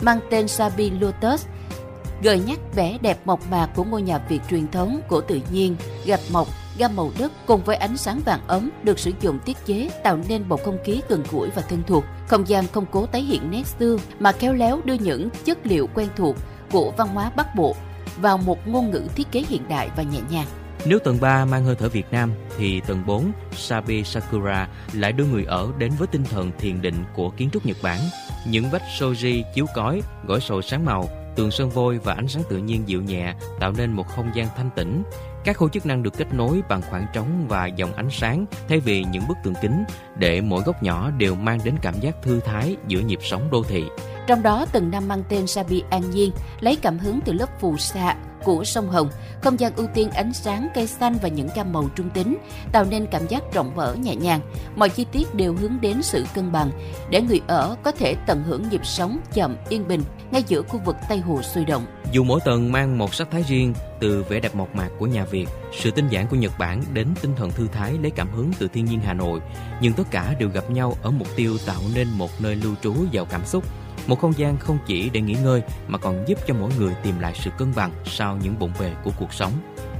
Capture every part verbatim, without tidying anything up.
mang tên Sabi Lotus, gợi nhắc vẻ đẹp mộc mạc của ngôi nhà Việt truyền thống của tự nhiên, gạch mộc, gam màu đất cùng với ánh sáng vàng ấm được sử dụng tiết chế tạo nên bầu không khí gần gũi và thân thuộc. Không gian không cố tái hiện nét xưa mà khéo léo đưa những chất liệu quen thuộc của văn hóa Bắc Bộ vào một ngôn ngữ thiết kế hiện đại và nhẹ nhàng. Nếu tầng ba mang hơi thở Việt Nam thì tầng bốn Sabi Sakura lại đưa người ở đến với tinh thần thiền định của kiến trúc Nhật Bản. Những vách shoji chiếu cói, gõi sồi sáng màu, tường sơn vôi và ánh sáng tự nhiên dịu nhẹ tạo nên một không gian thanh tĩnh. Các khu chức năng được kết nối bằng khoảng trống và dòng ánh sáng thay vì những bức tường kính, để mỗi góc nhỏ đều mang đến cảm giác thư thái giữa nhịp sống đô thị. Trong đó, tầng năm mang tên Sabi An Nhiên lấy cảm hứng từ lớp phù sa của sông Hồng. Không gian ưu tiên ánh sáng, cây xanh và những gam màu trung tính, tạo nên cảm giác rộng mở nhẹ nhàng. Mọi chi tiết đều hướng đến sự cân bằng, để người ở có thể tận hưởng nhịp sống chậm, yên bình ngay giữa khu vực Tây Hồ sôi động. Dù mỗi tầng mang một sắc thái riêng, từ vẻ đẹp mộc mạc của nhà Việt, sự tinh giản của Nhật Bản đến tinh thần thư thái lấy cảm hứng từ thiên nhiên Hà Nội, nhưng tất cả đều gặp nhau ở mục tiêu tạo nên một nơi lưu trú giàu cảm xúc. Một không gian không chỉ để nghỉ ngơi mà còn giúp cho mỗi người tìm lại sự cân bằng sau những bộn bề của cuộc sống.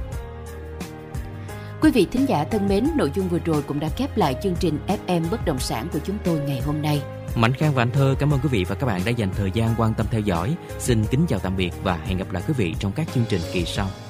Quý vị thính giả thân mến, nội dung vừa rồi cũng đã khép lại chương trình ép em Bất động sản của chúng tôi ngày hôm nay. Mạnh Khang và Anh Thơ cảm ơn quý vị và các bạn đã dành thời gian quan tâm theo dõi. Xin kính chào tạm biệt và hẹn gặp lại quý vị trong các chương trình kỳ sau.